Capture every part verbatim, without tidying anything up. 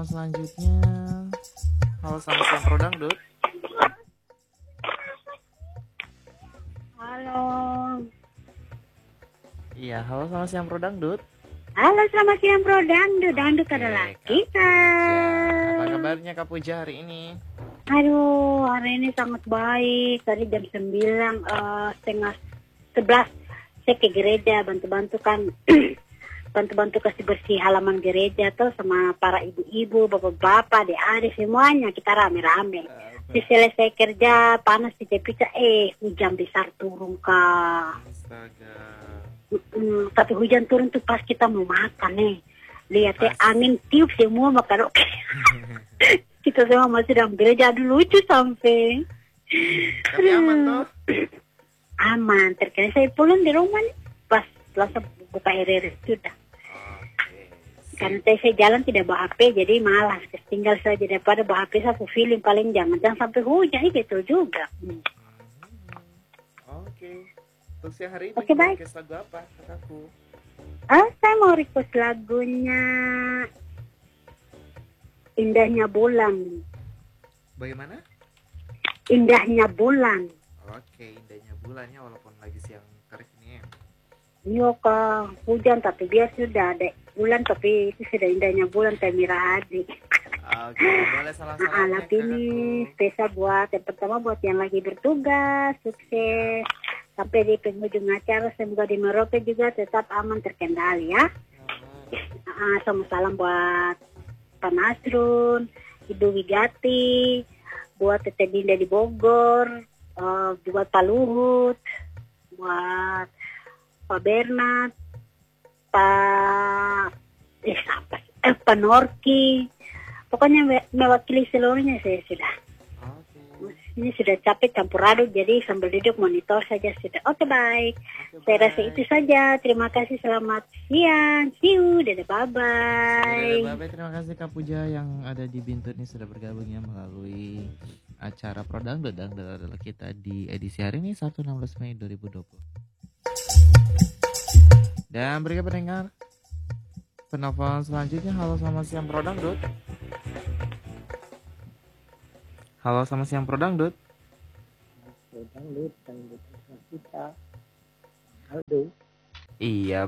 penelpon selanjutnya. Halo, selamat siang Pro Dangdut. Halo. Iya, halo, selamat siang Pro Dangdut. Halo, selamat siang Pro Dangdut. Dangdut Oke, adalah Kak kita. Puja. Apa kabarnya Kak Puja hari ini? Aduh, hari ini sangat baik. Tadi jam sembilan, uh, setengah sebelas, saya ke gereja bantu-bantu kan. Bantu-bantu kasih bersih halaman gereja tuh sama para ibu-ibu, bapak-bapak, adik-adik semuanya kita rame-rame. Di selesai kerja panas di tepica, eh hujan besar turun kak. Astaga. Mm, tapi hujan turun tuh pas kita mau makan nih. Lihat ya angin tiup semua makan oke. Kita semua masih dalam gereja, aduh lucu sampai. Tapi aman toh? Aman, terkena saya pulang di rumah nih. Pas langsung buka R R sudah. Karena saya jalan tidak bawa H P, jadi malas. Tinggal saja daripada bawa H P, saya feeling paling jangan. Jangan sampai hujan, gitu juga. Hmm. Oke. Okay. Untuk siang hari ini, okay, request lagu apa, kakakku? Ah, saya mau request lagunya Indahnya Bulan. Bagaimana? Indahnya Bulan. Oke, okay, indahnya bulannya walaupun lagi siang terik ini. Iya kak, hujan tapi biar sudah ada bulan, tapi itu sudah indahnya bulan Temira Hadi. Oke, boleh salam-salamnya nah, ini spesial buat yang pertama buat yang lagi bertugas, sukses sampai di penghujung acara, semoga di Merauke juga tetap aman terkendali ya. Uh, sama salam buat Pak Nasrun, Ibu Wigati, buat Teteh Dinda di Bogor, uh, buat Pak Luhut, buat Pak Bernard, Pak eh apa eh Pak Norki, pokoknya me mewakili seluruhnya saya sudah. Okay. Ini sudah capek campur aduk, jadi sambil duduk monitor saja sudah. Oke okay, baik, okay, saya bye. Rasa itu saja. Terima kasih, selamat siang, see you, dadah bye bye. Dadah bye bye. Terima kasih Kak Puja yang ada di Bintur ini sudah bergabung ya melalui acara Pro Dangdut adalah kita di edisi hari ini Sabtu enam belas Mei dua ribu dua puluh. Dan berikan pendengar penelpon selanjutnya. Halo, selamat siang Pro Dangdut. Halo, selamat siang Pro Dangdut. Pro Dangdut, Dangdut kita. Halo. Iya.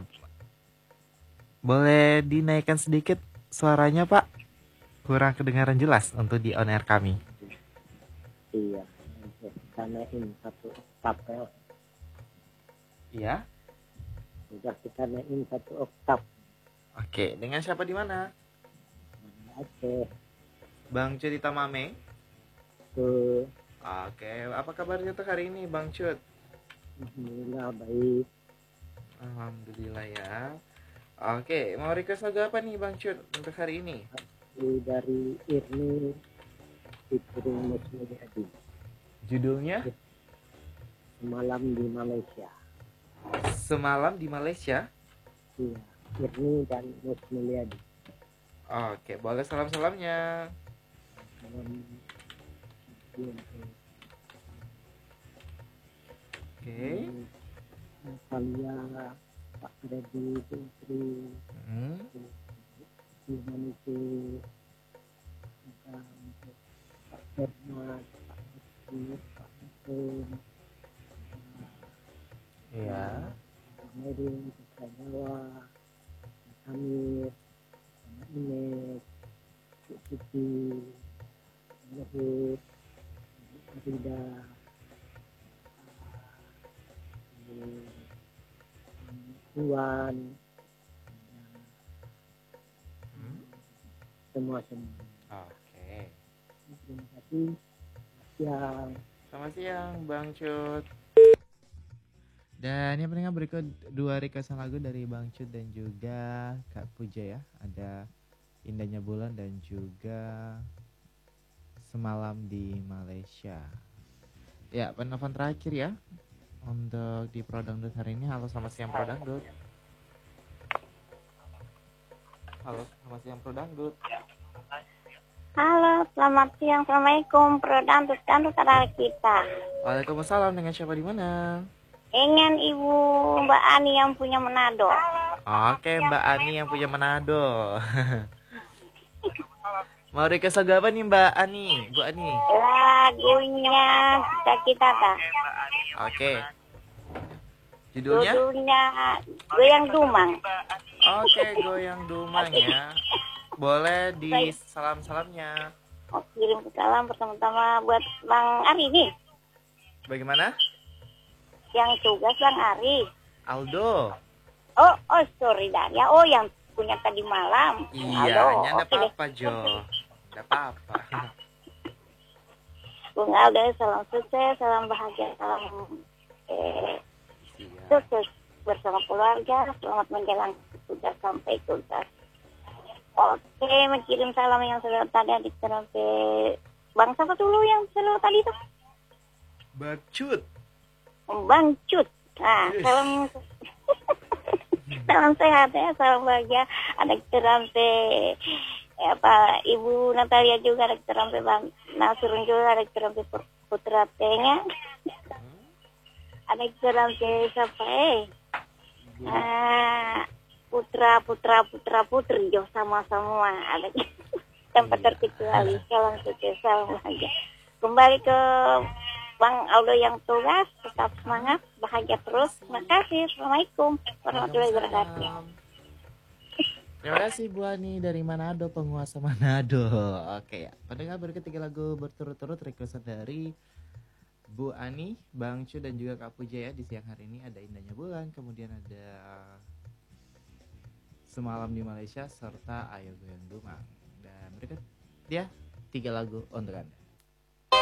Boleh dinaikkan sedikit suaranya Pak? Kurang kedengaran jelas untuk di on air kami. Iya. Kita naikin satu oktav ya. Iya. Sudah kita naikin satu oktav. Oke, dengan siapa di mana? Oke. Bang Cerita Mame. Tuh. Oke, apa kabarnya tuh hari ini Bang Cut? Alhamdulillah baik. Alhamdulillah ya. Oke, mau request lagu apa nih Bang Cut untuk hari ini? Dari Irni featuring Musmudi Hadi. Judulnya? Semalam di Malaysia. Semalam di Malaysia? Iya, Irni dan Mus Mulyadi. Oke, boleh salam-salamnya. Salam. Oke. Salia, Pak Reddy, Putri, hmm. Iman itu, Pak Bernard, Pak Mesir, Pak Mesir. Iya. Merin, Pak Jawa, Pak Amir, Pak Ines, Pak Siti, Pak Luhut, Pak Rida, Tuan, hmm? semua semua. Oke. Terima kasih. Selamat siang. Selamat siang Bang Cut. Dan yang penting berikut dua requestan lagu dari Bang Cut dan juga Kak Puja ya. Ada Indahnya Bulan dan juga Semalam di Malaysia. Ya, penelpon terakhir ya untuk di Pro Dangdut hari ini. Halo, selamat siang Pro Dangdut. Halo, selamat siang Pro Dangdut. Halo, selamat siang. Assalamualaikum Pro Dangdut, Dangdut adalah kita. Waalaikumsalam, dengan siapa di mana? Dengan Ibu Mbak Ani yang punya Manado. Oke, Mbak Ani yang punya Manado. Mau request lagu apa nih Mbak Ani? Bu Ani. Lagunya Cita-Cita. Oke. Judulnya? Judulnya Goyang Dumang. Oke, Goyang Dumang ya. Boleh di salam-salamnya. Mau kirim salam pertama-tama buat Bang Ari nih. Bagaimana? Yang tugas Bang Ari. Aldo. Oh, oh sorry dah ya. Oh yang punya tadi malam. Iya, Aldo. enggak Oke deh. apa-apa Jo. Enggak apa-apa. Bung Aldo, salam sukses, salam bahagia, salam eh, Iya. sukses bersama keluarga. Selamat menjalankan tugas sampai tuntas. Oke, mengirim salam yang sudah tadi dikirim ke Bang siapa dulu yang selalu tadi tuh? Bacut. Bang Cut. Nah, Yes. salam salam sehat ya, salam bahagia. Ada kirim ke eh, apa Ibu Natalia juga, ada kirim ke Bang Nasrun juga, ada kirim ke putra T-nya. Ada kirim ke siapa eh? Ah, putra putra putra putri jo sama semua ada tanpa terkecuali. Salam sukses, salam bahagia. Kembali ke Bang Aldo yang tugas, tetap semangat, bahagia terus. Terima kasih. Assalamualaikum warahmatullahi wabarakatuh. Waalaikumsalam. Terima kasih Bu Ani dari Manado, penguasa Manado. Oke ya, pendengar berikut tiga lagu berturut-turut requestan dari Bu Ani, Bang Cu dan juga Kak Puja ya. Di siang hari ini ada Indahnya Bulan, kemudian ada Semalam di Malaysia serta Ayo Goyang Dumang. Dan berikut dia tiga lagu untuk Anda.